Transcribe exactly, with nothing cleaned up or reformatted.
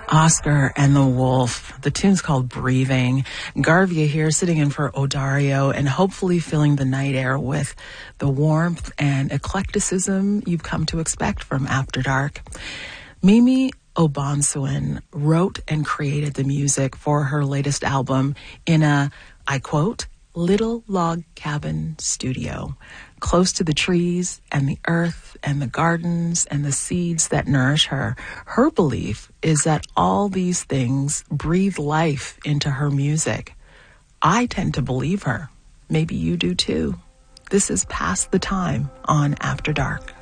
Oscar and the Wolf. The tune's called Breathing. Garvia here sitting in for Odario and hopefully filling the night air with the warmth and eclecticism you've come to expect from After Dark. Mimi Obansuin wrote and created the music for her latest album in a, I quote, little log cabin studio, close to the trees and the earth and the gardens and the seeds that nourish her. Her belief is that all these things breathe life into her music. I tend to believe her. Maybe you do too. This is Past the Time on After Dark.